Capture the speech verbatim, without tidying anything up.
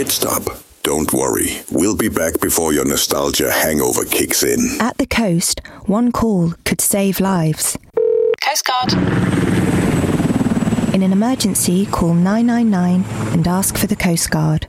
pit stop. Don't worry, we'll be back before your nostalgia hangover kicks in. At the coast, one call could save lives. Coast Guard. In an emergency, call nine nine nine and ask for the Coast Guard.